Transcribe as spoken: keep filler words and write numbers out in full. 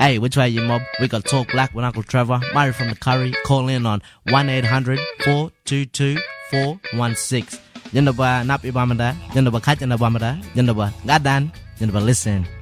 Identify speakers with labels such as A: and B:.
A: Hey, which way you mob? We got Talk Black with Uncle Trevor. Murray from the Curry. Call in on one eight hundred four two two four one six. Yanda ba nap ibamada. Yanda ba kat yanda bamada. Yanda ba gadan. Yanda ba listen.